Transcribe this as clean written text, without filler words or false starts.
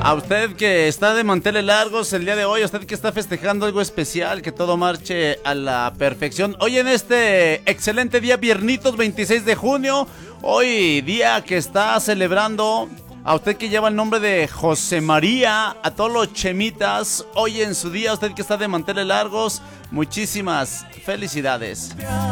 A usted que está de manteles largos el día de hoy, a usted que está festejando algo especial, que todo marche a la perfección. Hoy en este excelente día, viernitos 26 de junio, hoy día que está celebrando, a usted que lleva el nombre de José María, a todos los chemitas, hoy en su día, a usted que está de manteles largos, muchísimas felicidades.